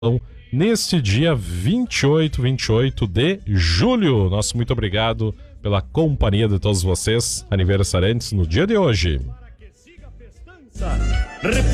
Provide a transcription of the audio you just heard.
neste dia 28 de julho. Nosso muito obrigado pela companhia de todos vocês, aniversariantes, no dia de hoje.